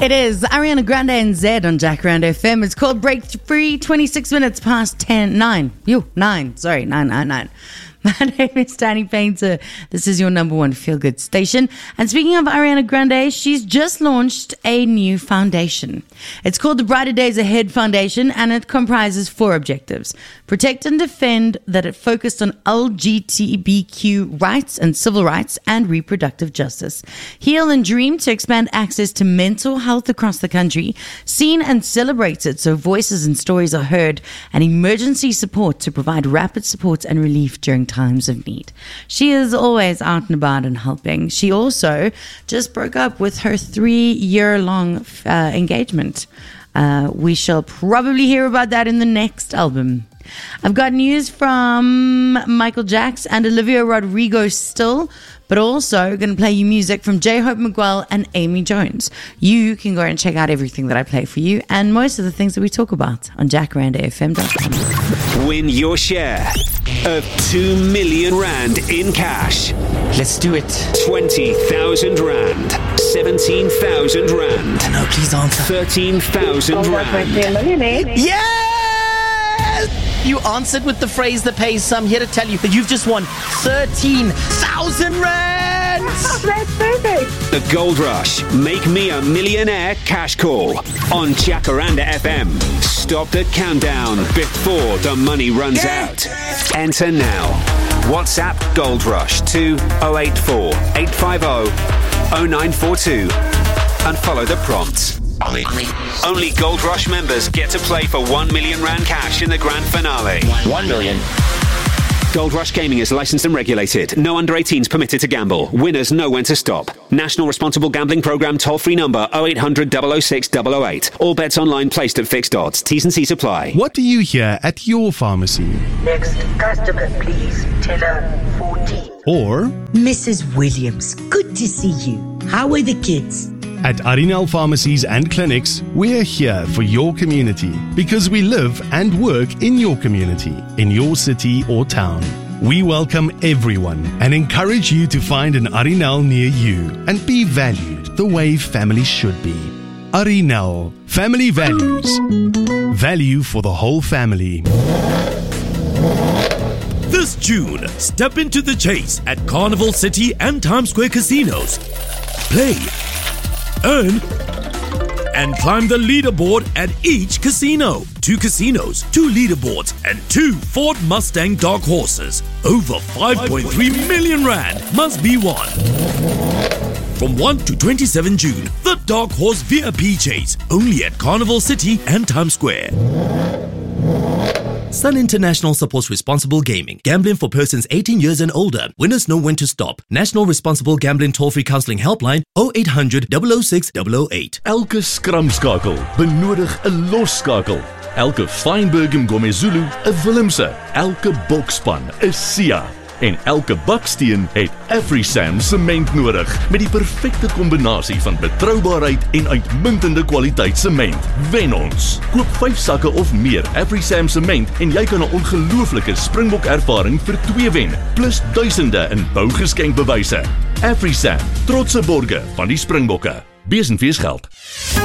It is Ariana Grande and Zed on Jacaranda FM. It's called Break Free, 26 minutes past 9. Sorry, 9. My name is Danny Painter. This is your number one feel-good station. And speaking of Ariana Grande, she's just launched a new foundation. It's called the Brighter Days Ahead Foundation, and it comprises 4 objectives. Protect and defend that it focused on LGBTQ rights and civil rights and reproductive justice. Heal and dream to expand access to mental health across the country. Seen and celebrated so voices and stories are heard. And emergency support to provide rapid support and relief during times of need. She is always out and about and helping. She also just broke up with her 3-year-long engagement. We shall probably hear about that in the next album. I've got news from Michael Jackson and Olivia Rodrigo still, but also going to play you music from J-Hope Miguel and Amy Jones. You can go and check out everything that I play for you and most of the things that we talk about on jacarandafm.com. Win your share of 2 million rand in cash. Let's do it. 20,000 rand. 17,000 rand. No, please answer. 13,000 rand. Yes! You answered with the phrase that pays some. Here to tell you that you've just won 13,000 rand. That's perfect. The Gold Rush. Make me a millionaire cash call on Jacaranda FM. Stop the countdown before the money runs out. Enter now. WhatsApp Gold Rush to 084 850 0942 and follow the prompts. Only Gold Rush members get to play for 1 million rand cash in the grand finale. 1 million. Gold Rush Gaming is licensed and regulated. No under 18s permitted to gamble. Winners know when to stop. National Responsible Gambling Programme toll-free number 0800 006 008. All bets online placed at fixed odds. T's and C's apply. What do you hear at your pharmacy? Next customer, please. Teller 14. Or Mrs. Williams, good to see you. How are the kids? at Arinal Pharmacies and Clinics, we're here for your community because we live and work in your community, in your city or town. We welcome everyone and encourage you to find an Arinal near you and be valued the way family should be. Arinal, family values. Value for the whole family. This June, step into the chase at Carnival City and Times Square casinos. Play, earn, and climb the leaderboard at each casino. 2 casinos, 2 leaderboards, and 2 Ford Mustang Dark Horses. Over 5.3 million rand must be won. From 1 to 27 June, the Dark Horse VIP Chase, only at Carnival City and Times Square. Sun International supports responsible gaming. Gambling for persons 18 years and older. Winners know when to stop. National Responsible Gambling Toll-Free Counseling Helpline 0800 006 008. Elke skramskakel benodig 'n losskakel. Elke Feinberg Mngomezulu 'n Willemse. Elke bokspan 'n Sia. En elke baksteen het AfriSam sement nodig met die perfekte kombinasie van betroubaarheid en uitmuntende kwaliteit sement. Wen ons. Koop 5 sakke of meer AfriSam sement en jy kan 'n ongelooflike Springbok ervaring vir 2 wen, plus duisende in bougeskenkbewyse. AfriSam, trotse borge van die Springbokke. Besenfees geld.